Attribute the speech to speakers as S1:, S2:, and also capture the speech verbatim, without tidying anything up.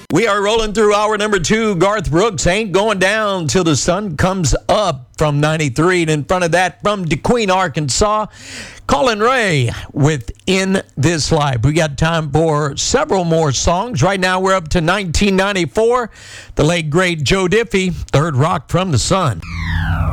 S1: We are rolling through hour number two. Garth Brooks, Ain't Going Down Till the Sun Comes Up from ninety-three. And in front of that, from DeQueen, Arkansas, Colin Ray with In This Life. We got time for several more songs. Right now, we're up to nineteen ninety-four. The late, great Joe Diffie, Third Rock from the Sun.